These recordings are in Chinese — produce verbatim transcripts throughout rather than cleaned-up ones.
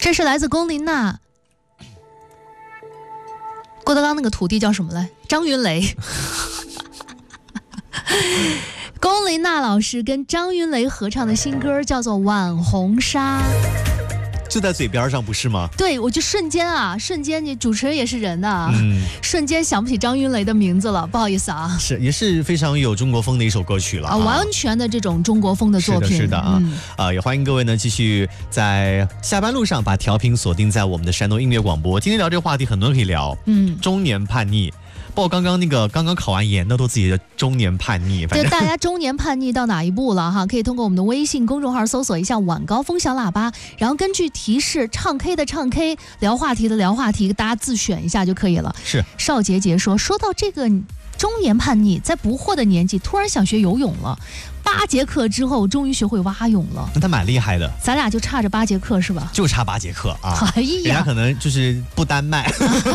这是来自龚琳娜。郭德纲那个徒弟叫什么来？张云雷。龚琳娜老师跟张云雷合唱的新歌叫做《晚红纱》， 就在嘴边上，不是吗？ 对，我就瞬间啊，瞬间你主持人也是人呐、啊嗯， 瞬间想不起张云雷的名字了，不好意思啊。 是，也是非常有中国风的一首歌曲了啊， 啊完全的这种中国风的作品。 是的，是的啊， 嗯、 啊，也欢迎各位呢继续在下班路上把调频锁定在我们的山东音乐广播。今天聊这个话题，很多人可以聊， 嗯， 中年叛逆。包括刚刚那个刚刚考完研的都自己的中年叛逆， 对，大家中年叛逆到哪一步了哈？可以通过我们的微信公众号搜索一下晚高峰小喇叭，然后根据提示唱 K 的唱 K， 聊话题的聊话题，大家自选一下就可以了。 是邵杰杰说，说到这个中年叛逆，在不惑的年纪突然想学游泳了，八节课之后终于学会蛙泳了。 那他蛮厉害的， 咱俩就差着八节课是吧？ 就差八节课啊！ 哎呀， 人家可能就是不丹麦。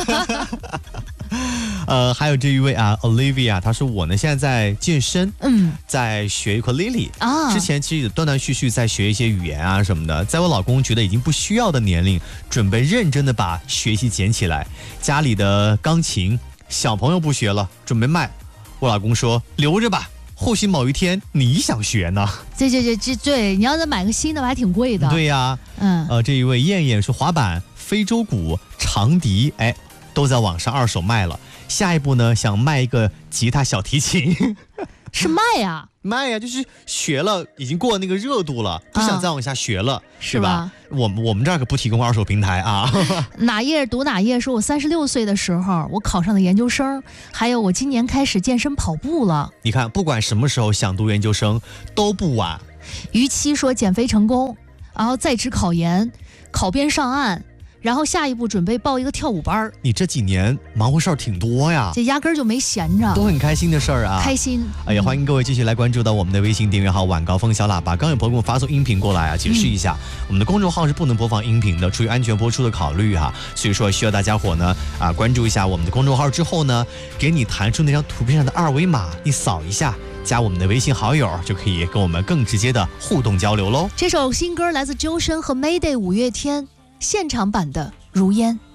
呃，还有这一位啊 ，Olivia， 她说我呢现在在健身， 嗯， 在学 ukulele 啊。 之前其实也断断续续在学一些语言啊什么的，在我老公觉得已经不需要的年龄，准备认真的把学习捡起来。家里的钢琴，小朋友不学了，准备卖。我老公说留着吧，或许某一天你想学呢。 这这这这对，你要再买个新的还挺贵的。 对呀、啊， 嗯， 呃，这一位燕燕说滑板、非洲鼓、长笛，哎，都在网上二手卖了。下一步呢，想卖一个吉他、小提琴。 是卖呀、啊， 卖呀，就是学了，已经过那个热度了，不想再往下学了，啊、是吧？我们我们这儿可不提供二手平台啊。 哪页读哪页说，我三十六岁的时候，我考上了研究生，还有我今年开始健身跑步了。 你看，不管什么时候想读研究生都不晚。 逾期说减肥成功，然后在职考研，考编上岸。然后下一步准备报一个跳舞班。 你这几年忙活事儿挺多呀， 这压根儿就没闲着， 都很开心的事儿啊， 开心。 哎呀，欢迎各位继续来关注到我们的微信订阅号晚高峰小喇叭。刚有朋友给我发送音频过来啊，解释一下，嗯、我们的公众号是不能播放音频的，出于安全播出的考虑哈、啊，所以说需要大家伙呢啊关注一下我们的公众号之后呢，给你弹出那张图片上的二维码，你扫一下。加我们的微信好友，就可以跟我们更直接的互动交流喽。 这首新歌来自周深和 Mayday 五月天现场版的《如烟》。